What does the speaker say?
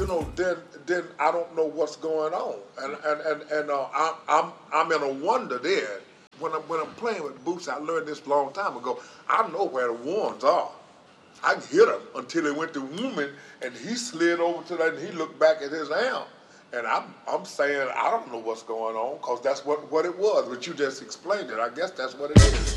then I don't know what's going on, and I'm in a wonder there. When I'm playing with boots, I learned this a long time ago. I know where the ones are. I hit him until he went to woman, and he slid over to that, and he looked back at his amp. And I'm saying I don't know what's going on because that's what it was. But you just explained it. I guess that's what it is.